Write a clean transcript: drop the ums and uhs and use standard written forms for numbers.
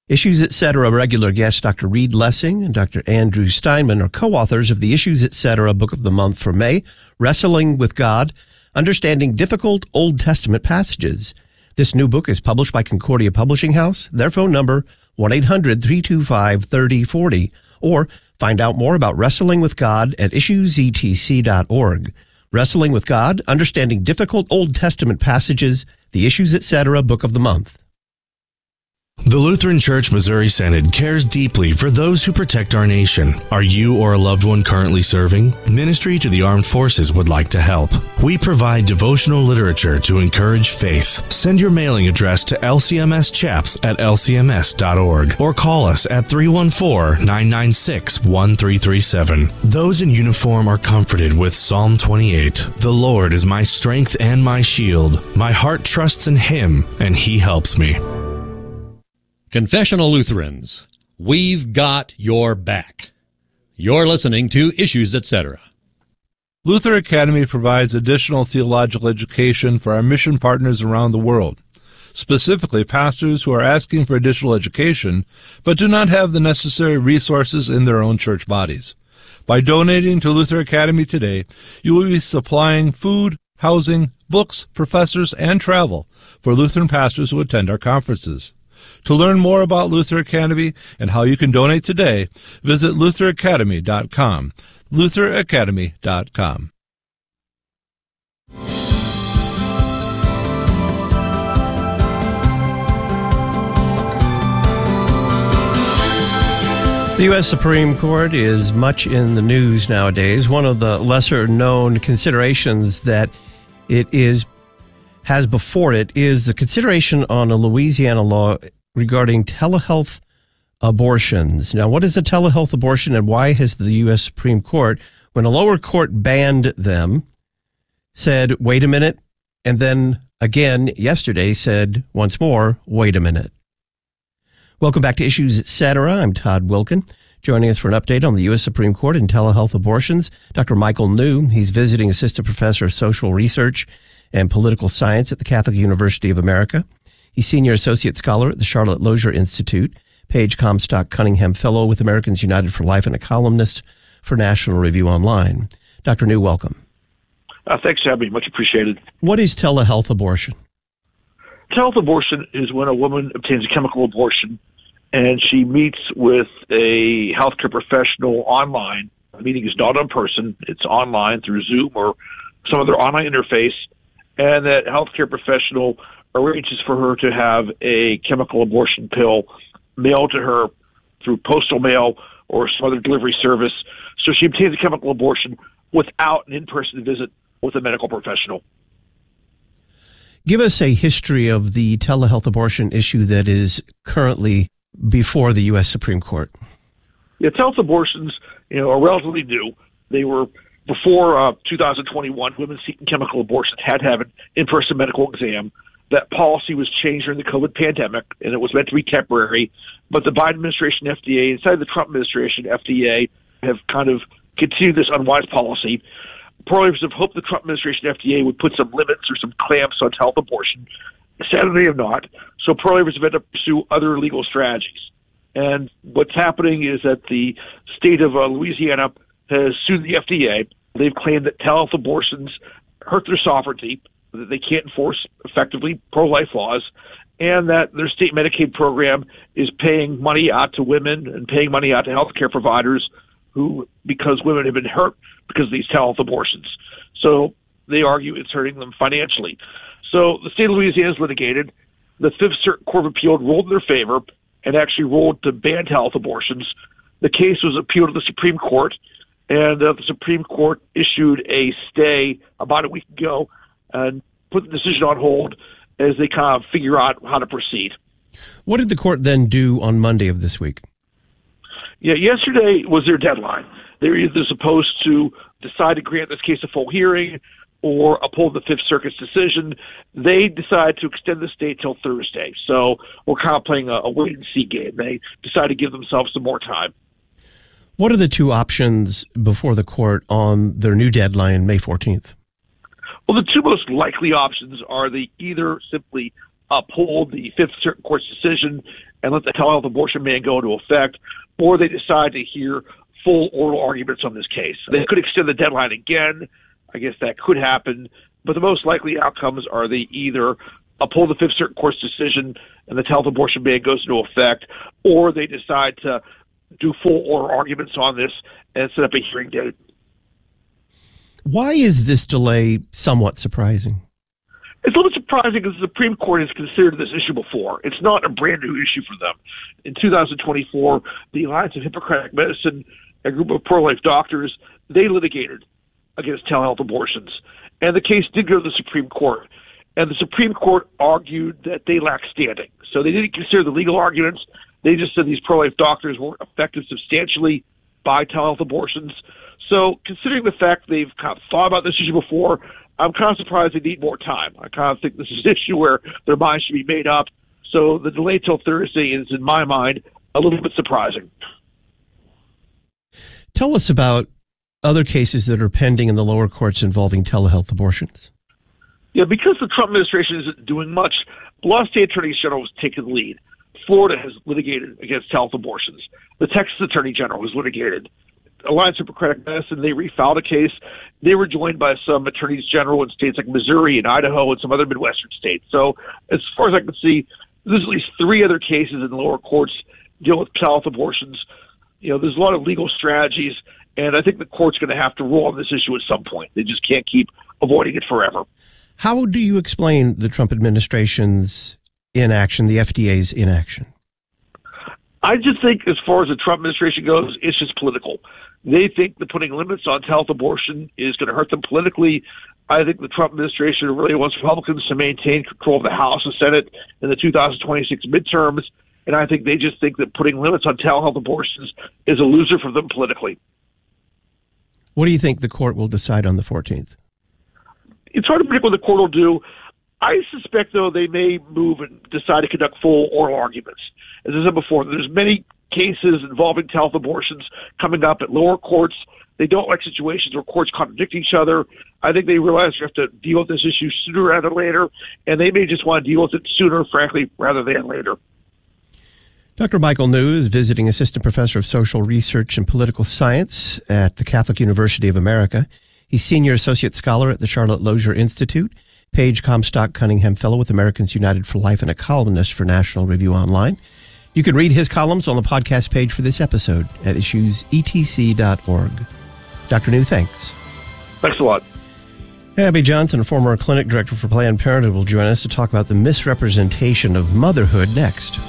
Issues Etc. regular guests Dr. Reed Lessing and Dr. Andrew Steinman are co-authors of the Issues Etc. Book of the Month for May, Wrestling with God, Understanding Difficult Old Testament Passages. This new book is published by Concordia Publishing House. Their phone number, 1-800-325-3040, or find out more about Wrestling with God at issuesetc.org. Wrestling with God, Understanding Difficult Old Testament Passages, the Issues Etc. Book of the Month. The Lutheran Church Missouri Synod cares deeply for those who protect our nation. Are you or a loved one currently serving? Ministry to the Armed Forces would like to help. We provide devotional literature to encourage faith. Send your mailing address to lcmschaps@lcms.org or call us at 314-996-1337. Those in uniform are comforted with Psalm 28. The Lord is my strength and my shield. My heart trusts in Him, and He helps me. Confessional Lutherans, we've got your back. You're listening to Issues Etc. Luther Academy provides additional theological education for our mission partners around the world, specifically pastors who are asking for additional education but do not have the necessary resources in their own church bodies. By donating to Luther Academy today, you will be supplying food, housing, books, professors, and travel for Lutheran pastors who attend our conferences. To learn more about Luther Academy and how you can donate today, visit lutheracademy.com. lutheracademy.com. The U.S. Supreme Court is much in the news nowadays. One of the lesser-known considerations that has before it is the consideration on a Louisiana law regarding telehealth abortions. Now, what is a telehealth abortion, and why has the U.S. Supreme Court, when a lower court banned them, said, wait a minute, and then again yesterday said once more, wait a minute? Welcome back to Issues Etc. I'm Todd Wilkin. Joining us for an update on the U.S. Supreme Court and telehealth abortions, Dr. Michael New. He's visiting assistant professor of social research and political science at the Catholic University of America. He's senior associate scholar at the Charlotte Lozier Institute, Page Comstock Cunningham Fellow with Americans United for Life, and a columnist for National Review Online. Dr. New, welcome. Thanks for having me. Much appreciated. What is telehealth abortion? Telehealth abortion is when a woman obtains a chemical abortion and she meets with a healthcare professional online. The meeting is not in person. It's online through Zoom or some other online interface. And that healthcare professional arranges for her to have a chemical abortion pill mailed to her through postal mail or some other delivery service. So she obtains a chemical abortion without an in-person visit with a medical professional. Give us a history of the telehealth abortion issue that is currently before the U.S. Supreme Court. Yeah, telehealth abortions, are relatively new. They were before 2021. Women seeking chemical abortions had to have an in-person medical exam. That policy was changed during the COVID pandemic, and it was meant to be temporary. But the Biden administration, FDA, inside the Trump administration, FDA, have kind of continued this unwise policy. Pro-lifers have hoped the Trump administration, FDA, would put some limits or some clamps on telehealth abortion. Sadly, they have not. So pro-lifers have had to pursue other legal strategies. And what's happening is that the state of Louisiana has sued the FDA. They've claimed that telehealth abortions hurt their sovereignty, that they can't enforce effectively pro-life laws, and that their state Medicaid program is paying money out to women and paying money out to healthcare providers because women have been hurt because of these telehealth abortions. So they argue it's hurting them financially. So the state of Louisiana is litigated. The Fifth Circuit Court of Appeal ruled in their favor and actually ruled to ban telehealth abortions. The case was appealed to the Supreme Court, and the Supreme Court issued a stay about a week ago and put the decision on hold as they kind of figure out how to proceed. What did the court then do on Monday of this week? Yeah, yesterday was their deadline. They were either supposed to decide to grant this case a full hearing or uphold the Fifth Circuit's decision. They decided to extend the stay till Thursday. So we're kind of playing a wait-and-see game. They decided to give themselves some more time. What are the two options before the court on their new deadline, May 14th? Well, the two most likely options are they either simply uphold the Fifth Circuit Court's decision and let the telehealth abortion ban go into effect, or they decide to hear full oral arguments on this case. They could extend the deadline again. I guess that could happen. But the most likely outcomes are they either uphold the Fifth Circuit Court's decision and the telehealth abortion ban goes into effect, or they decide to do full oral arguments on this and set up a hearing date. Why is this delay somewhat surprising? It's a little bit surprising because the Supreme Court has considered this issue before. It's not a brand new issue for them. In 2024, the Alliance of Hippocratic Medicine, a group of pro-life doctors, they litigated against telehealth abortions. And the case did go to the Supreme Court. And the Supreme Court argued that they lacked standing. So they didn't consider the legal arguments. They just said these pro-life doctors weren't affected substantially by telehealth abortions. So considering the fact they've kind of thought about this issue before, I'm kind of surprised they need more time. I kind of think this is an issue where their minds should be made up. So the delay till Thursday is, in my mind, a little bit surprising. Tell us about other cases that are pending in the lower courts involving telehealth abortions. Yeah, because the Trump administration isn't doing much, a lot of state attorneys general has taken the lead. Florida has litigated against telehealth abortions. The Texas Attorney General has litigated. Alliance of Hippocratic Medicine, they refiled a case. They were joined by some attorneys general in states like Missouri and Idaho and some other Midwestern states. So as far as I can see, there's at least 3 other cases in the lower courts dealing with telehealth abortions. You know, there's a lot of legal strategies, and I think the court's going to have to rule on this issue at some point. They just can't keep avoiding it forever. How do you explain the Trump administration's inaction, the FDA's inaction? I just think as far as the Trump administration goes, it's just political. They think that putting limits on telehealth abortion is going to hurt them politically. I think the Trump administration really wants Republicans to maintain control of the House and Senate in the 2026 midterms, and I think they just think that putting limits on telehealth abortions is a loser for them politically. What do you think the court will decide on the 14th? It's hard to predict what the court will do. I suspect, though, they may move and decide to conduct full oral arguments. As I said before, there's many cases involving telehealth abortions coming up at lower courts. They don't like situations where courts contradict each other. I think they realize they have to deal with this issue sooner rather than later, and they may just want to deal with it sooner, frankly, rather than later. Dr. Michael New is visiting assistant professor of social research and political science at the Catholic University of America. He's senior associate scholar at the Charlotte Lozier Institute, Paige Comstock Cunningham Fellow with Americans United for Life, and a columnist for National Review Online. You can read his columns on the podcast page for this episode at issuesetc.org. Dr. New, thanks. Thanks a lot. Abby Johnson, former clinic director for Planned Parenthood, will join us to talk about the misrepresentation of motherhood next.